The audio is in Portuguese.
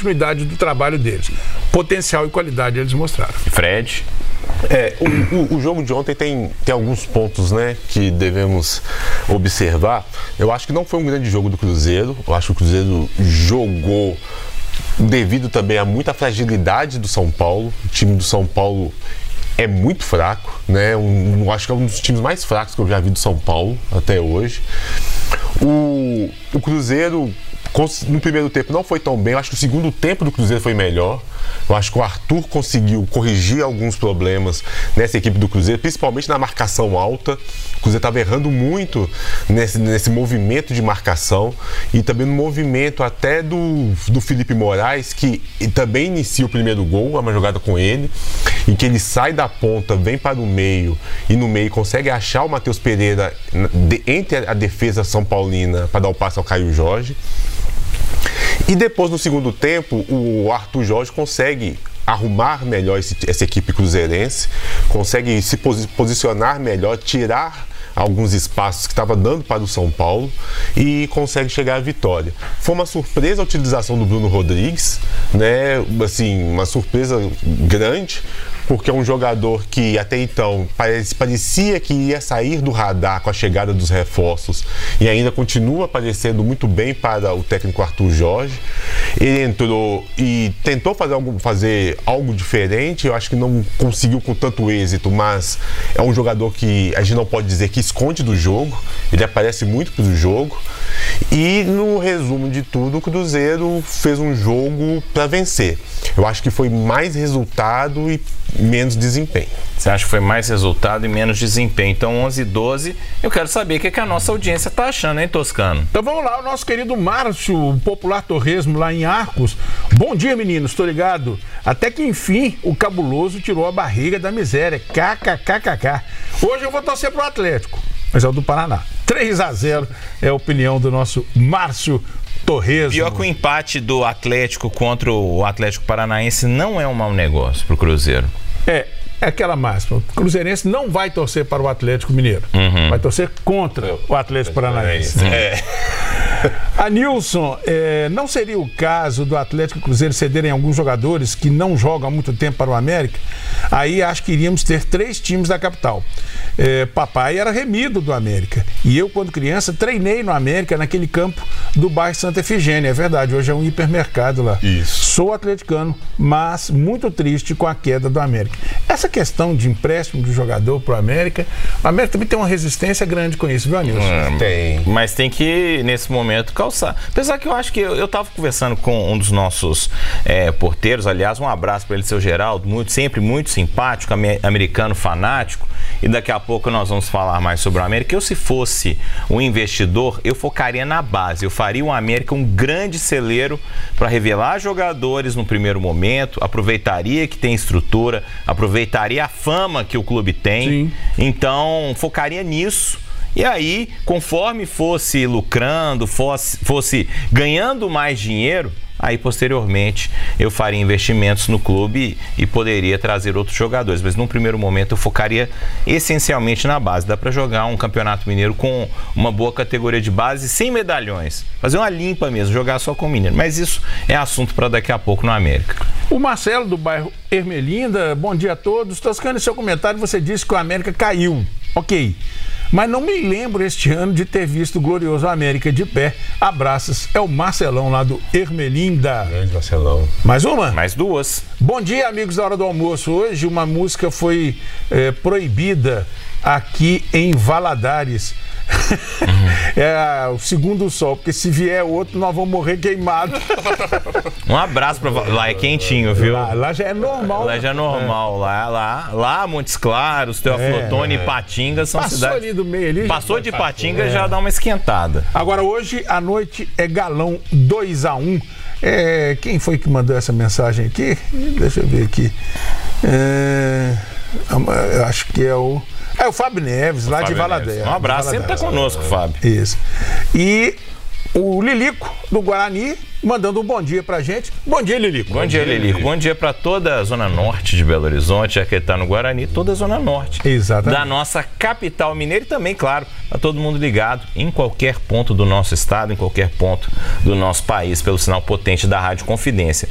continuidade do trabalho deles. Potencial e qualidade eles mostraram. Fred? O jogo de ontem tem alguns pontos, né, que devemos observar. Eu acho que não foi um grande jogo do Cruzeiro. Eu acho que o Cruzeiro jogou devido também a muita fragilidade do São Paulo. O time do São Paulo é muito fraco, né? Acho que é um dos times mais fracos que eu já vi do São Paulo até hoje. O Cruzeiro, no primeiro tempo, não foi tão bem. Eu acho que o segundo tempo do Cruzeiro foi melhor. Eu acho que o Arthur conseguiu corrigir alguns problemas nessa equipe do Cruzeiro, principalmente na marcação alta. O Cruzeiro estava errando muito nesse movimento de marcação e também no movimento até do Felipe Moraes, que também inicia o primeiro gol, é uma jogada com ele, em que ele sai da ponta, vem para o meio e no meio consegue achar o Matheus Pereira entre a defesa são paulina para dar o passe ao Caio Jorge. E depois, no segundo tempo, o Arthur Jorge consegue arrumar melhor essa equipe cruzeirense, consegue se posicionar melhor, tirar alguns espaços que estava dando para o São Paulo e consegue chegar à vitória. Foi uma surpresa a utilização do Bruno Rodrigues, né? Assim, uma surpresa grande, porque é um jogador que até então parecia que ia sair do radar com a chegada dos reforços e ainda continua aparecendo muito bem para o técnico Arthur Jorge. Ele entrou e tentou fazer algo diferente, eu acho que não conseguiu com tanto êxito, mas é um jogador que a gente não pode dizer que esconde do jogo, ele aparece muito pro jogo. E no resumo de tudo, o Cruzeiro fez um jogo para vencer. Eu acho que foi mais resultado e menos desempenho. Você acha que foi mais resultado e menos desempenho? Então 11-12, eu quero saber o que a nossa audiência está achando, hein, Toscano? Então vamos lá, o nosso querido Márcio, popular torresmo lá em Arcos. Bom dia, meninos, tô ligado. Até que enfim o cabuloso tirou a barriga da miséria. KKKKK. Hoje eu vou torcer pro Atlético, mas é o do Paraná. 3-0 é a opinião do nosso Márcio Torresmo. Pior que o empate do Atlético contra o Atlético Paranaense não é um mau negócio pro Cruzeiro. É aquela máxima. O cruzeirense não vai torcer para o Atlético Mineiro. Vai torcer contra o Atlético Paranaense. A Nilson, não seria o caso do Atlético e Cruzeiro cederem alguns jogadores que não jogam há muito tempo para o América? Aí acho que iríamos ter 3 times da capital. Papai era remido do América. E eu, quando criança, treinei no América, naquele campo do bairro Santa Efigênia. É verdade, hoje é um hipermercado lá. Isso. Sou atleticano, mas muito triste com a queda do América. Essa questão de empréstimo de jogador para o América também tem uma resistência grande com isso, viu, Nilson? Tem. Mas tem que, nesse momento, calçar. Apesar que eu acho que eu estava conversando com um dos nossos porteiros, aliás, um abraço para ele, seu Geraldo, sempre muito simpático, americano fanático, e daqui a pouco nós vamos falar mais sobre o América. Eu, se fosse um investidor, eu focaria na base, eu faria o América um grande celeiro para revelar jogadores no primeiro momento, aproveitaria que tem estrutura, aproveitaria a fama que o clube tem. Sim. Então focaria nisso. E aí, conforme fosse lucrando, fosse ganhando mais dinheiro, aí posteriormente eu faria investimentos no clube e poderia trazer outros jogadores. Mas num primeiro momento eu focaria essencialmente na base. Dá para jogar um campeonato mineiro com uma boa categoria de base, sem medalhões. Fazer uma limpa mesmo, jogar só com mineiro. Mas isso é assunto para daqui a pouco no América. O Marcelo, do bairro Ermelinda, bom dia a todos. Toscano, em seu comentário você disse que o América caiu. Ok. Mas não me lembro este ano de ter visto o glorioso América de pé. Abraços. É o Marcelão lá do Ermelinda. Grande Marcelão. Mais uma? Mais 2. Bom dia, amigos da Hora do Almoço. Hoje uma música foi proibida aqui em Valadares. É o segundo sol, porque se vier outro nós vamos morrer queimados. Um abraço pra lá, é quentinho, viu? Lá já é normal. Lá já é normal. Lá Montes Claros, Teoflotone e Patinga são passou cidades. Ali do meio ali. Passou de Patinga já dá uma esquentada. Agora hoje à noite é Galão 2-1. Quem foi que mandou essa mensagem aqui? Deixa eu ver aqui. Eu acho que é o Fábio Neves, lá de Valadares. Um abraço, sempre está conosco, Fábio. Isso. E o Lilico, do Guarani, mandando um bom dia pra gente. Bom dia, Lilico. Bom dia, Lilico. Bom dia para toda a zona norte de Belo Horizonte, já que ele está no Guarani, toda a zona norte. Exatamente. Da nossa capital mineira e também, claro, para todo mundo ligado em qualquer ponto do nosso estado, em qualquer ponto do nosso país, pelo sinal potente da Rádio Confidência.